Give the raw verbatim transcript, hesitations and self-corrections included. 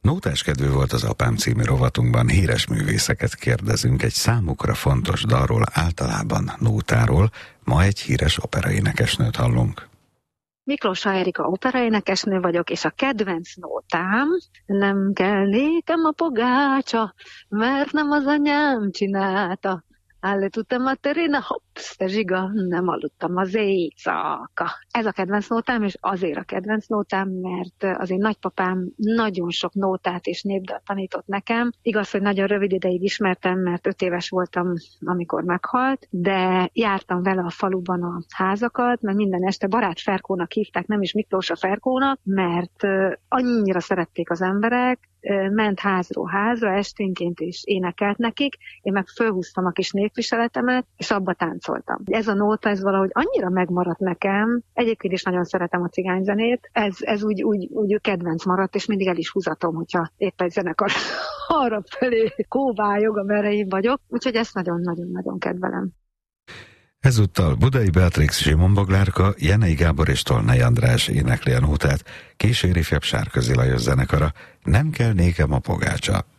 Nótáskedvű volt az Apám című rovatunkban, híres művészeket kérdezünk egy számukra fontos dalról, általában nótáról, ma egy híres operaénekesnőt hallunk. Miklós Erika operaénekesnő vagyok, és a kedvenc nótám: nem kell nékem a pogácsa, mert nem az anyám csinálta. Állítottam a terén, hopsz, te zsiga, nem aludtam az éjszaka. Ez a kedvenc nótám, és azért a kedvenc nótám, mert az én nagypapám nagyon sok nótát és népdalt tanított nekem. Igaz, hogy nagyon rövid ideig ismertem, mert öt éves voltam, amikor meghalt, de jártam vele a faluban a házakat, mert minden este Barát Ferkónak hívták, nem is Miklós a Ferkónak, mert annyira szerették az emberek, ment házról házra, esténként is énekelt nekik, én meg fölhúztam a kis népviseletemet, és abba táncoltam. Ez a nóta, ez valahogy annyira megmaradt nekem, egyébként is nagyon szeretem a cigányzenét, ez, ez úgy, úgy, úgy kedvenc maradt, és mindig el is húzatom, hogyha épp egy zenekar arra felé kóvályog, amerre én vagyok, úgyhogy ezt nagyon-nagyon-nagyon kedvelem. Ezúttal Budai Beatrix, Simon Boglárka, Jenei Gábor és Tolnai András énekli a nótát, kíséri Ifjabb Sárközi Lajos zenekara, nem kell nékem a pogácsa.